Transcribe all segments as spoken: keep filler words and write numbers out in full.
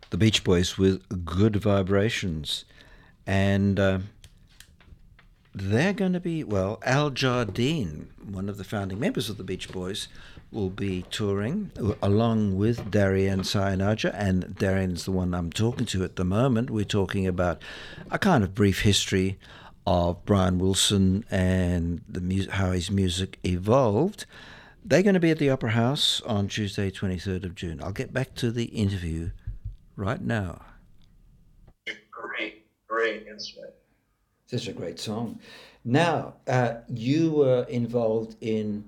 the Beach Boys with Good Vibrations. And uh, they're going to be, well, Al Jardine, one of the founding members of the Beach Boys, will be touring along with Darian Sayanaja. And Darian's the one I'm talking to at the moment. We're talking about a kind of brief history of Brian Wilson and the mu- how his music evolved. They're going to be at the Opera House on Tuesday, twenty-third of June. I'll get back to the interview right now. Great, great instrument. Such a great song. Now, uh, you were involved in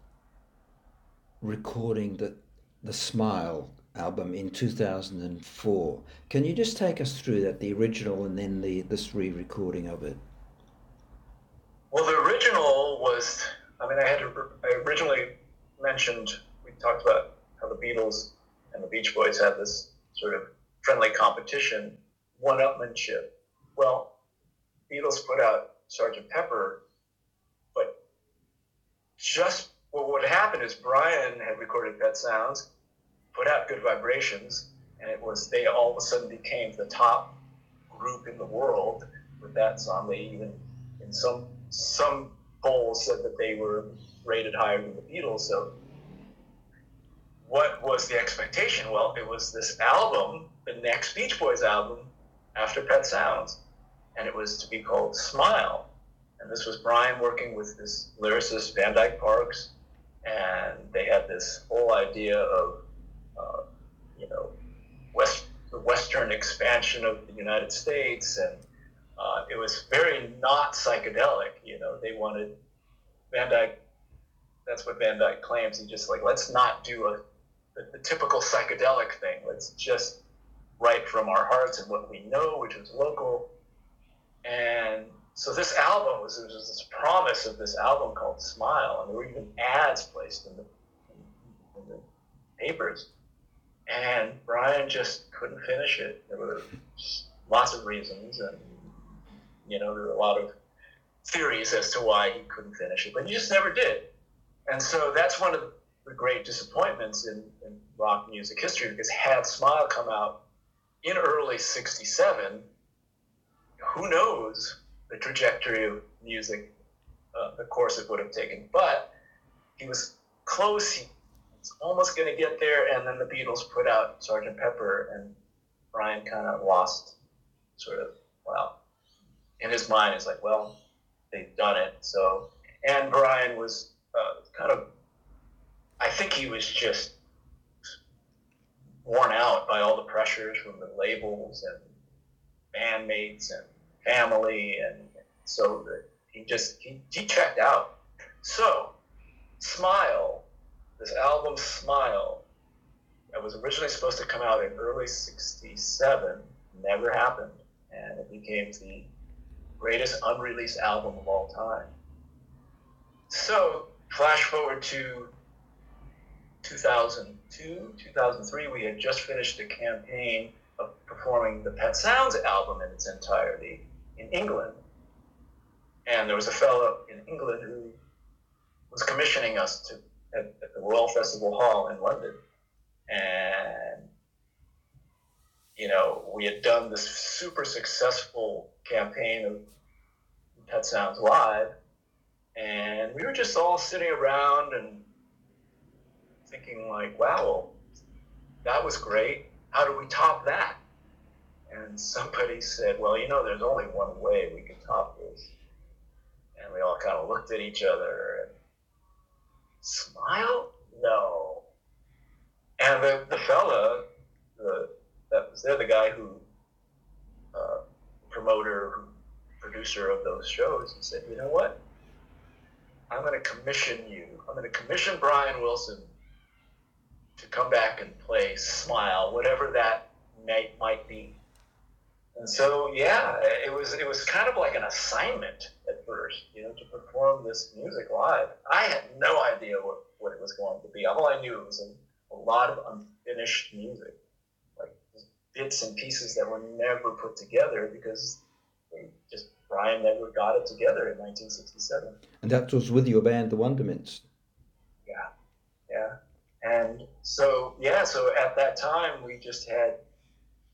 recording the the Smile album in two thousand four. Can you just take us through that, the original and then the this re-recording of it? Well, the original was, I mean, I had to, I originally mentioned, we talked about how the Beatles and the Beach Boys had this sort of friendly competition, one-upmanship. Well, Beatles put out Sergeant Pepper, but just well, what happened is Brian had recorded Pet Sounds, put out Good Vibrations, and it was they all of a sudden became the top group in the world with that song. They even in some some polls said that they were rated higher than the Beatles. So what was the expectation? Well, it was this album, the next Beach Boys album after Pet Sounds, and it was to be called Smile. And this was Brian working with this lyricist, Van Dyke Parks, and they had this whole idea of, uh, you know, West, the Western expansion of the United States, and uh, it was very not psychedelic. You know, they wanted Van Dyke. That's what Van Dyke claims. He just like, let's not do a the, the typical psychedelic thing. Let's just write from our hearts and what we know, which was local. And so this album was, there was this promise of this album called Smile, and there were even ads placed in the, in, in the papers. And Brian just couldn't finish it. There were lots of reasons, and you know, there were a lot of theories as to why he couldn't finish it, but he just never did. And so that's one of the great disappointments in, in rock music history, because had Smile come out in early sixty-seven, who knows the trajectory of music, uh, the course it would have taken. But he was close. He was almost going to get there, and then the Beatles put out Sergeant Pepper, and Brian kind of lost sort of, well, in his mind, it's like, well, they've done it. So, and Brian was uh, kind of, I think he was just worn out by all the pressures from the labels and bandmates and family, and so that he just he, he checked out. So Smile, this album Smile, that was originally supposed to come out in early sixty-seven, never happened, and it became the greatest unreleased album of all time. So flash forward to two thousand two, two thousand three, we had just finished a campaign of performing the Pet Sounds album in its entirety in England. And there was a fellow in England who was commissioning us to at, at the Royal Festival Hall in London. And, you know, we had done this super successful campaign of Pet Sounds Live. And we were just all sitting around and thinking like, wow, well, that was great. How do we top that? And somebody said, well, you know, there's only one way we can top this. And we all kind of looked at each other and Smile? No. And the, the fella, the, that was there, the guy who, uh, promoter, producer of those shows, he said, you know what? I'm going to commission you. I'm going to commission Brian Wilson to come back and play Smile, whatever that might might be. And so, yeah, it was it was kind of like an assignment at first, you know, to perform this music live. I had no idea what, what it was going to be. All I knew it was a, a lot of unfinished music, like bits and pieces that were never put together because they just Brian never got it together in nineteen sixty-seven. And that was with your band, the Wondermints. Yeah, yeah. And so, yeah, so at that time, we just had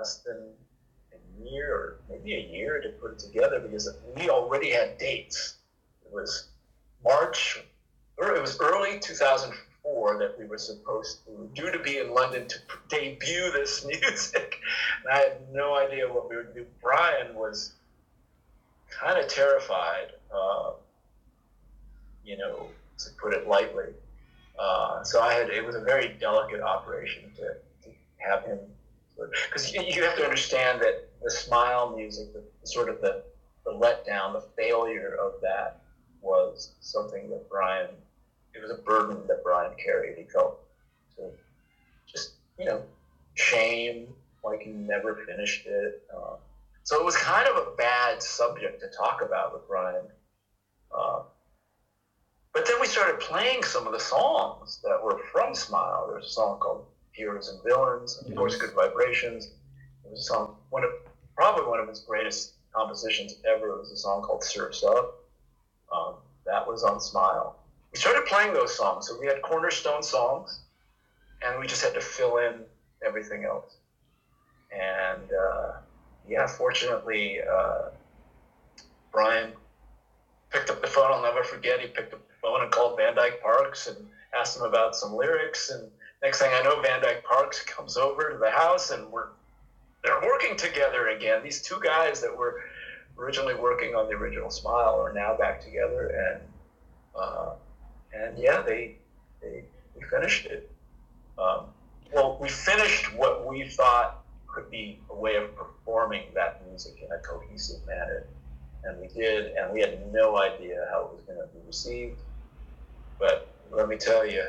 less than a year or maybe a year to put it together because we already had dates. It was March, or it was early two thousand four that we were supposed to, due to be in London to debut this music. And I had no idea what we would do. Brian was kind of terrified, uh, you know, to put it lightly. Uh, so I had, it was a very delicate operation to, to have him, because you, you have to understand that the Smile music, the sort of the, the letdown, the failure of that was something that Brian, it was a burden that Brian carried. He felt so just, you know, shame, like he never finished it. Uh, so it was kind of a bad subject to talk about with Brian. Uh, but then we started playing some of the songs that were from Smile. There was a song called Heroes and Villains, and of course, Good Vibrations. There was a song, one of, probably one of his greatest compositions ever was a song called Surf's Up. Um, that was on Smile. We started playing those songs, so we had cornerstone songs, and we just had to fill in everything else. And uh, yeah, fortunately, uh, Brian picked up the phone. I'll never forget. He picked up the phone and called Van Dyke Parks and asked him about some lyrics. And next thing I know, Van Dyke Parks comes over to the house, and we're they're working together again. These two guys that were originally working on the original Smile are now back together, and uh, and yeah, they they we finished it. Um, well, we finished what we thought could be a way of performing that music in a cohesive manner, and we did, and we had no idea how it was going to be received. But let me tell you,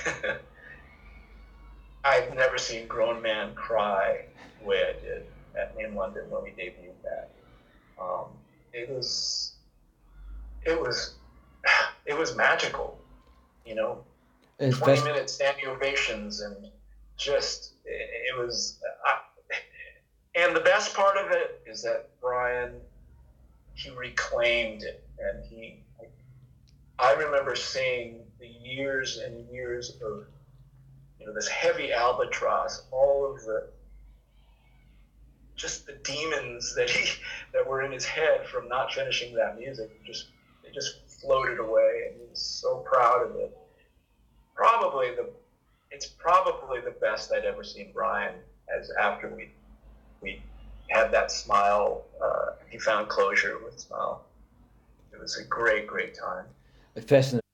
I've never seen grown man cry the way I did at, in London when we debuted that. Um, it was, it was, it was magical, you know. It's twenty best- minute standing ovations, and just it, it was. I, and the best part of it is that Brian, he reclaimed it, and he. I remember seeing the years and years of, you know, this heavy albatross, all of the, just the demons that he that were in his head from not finishing that music, just it just floated away, and he was so proud of it. Probably the, it's probably the best I'd ever seen Brian as after we we had that Smile. Uh, he found closure with Smile. It was a great, great time. Fascinating.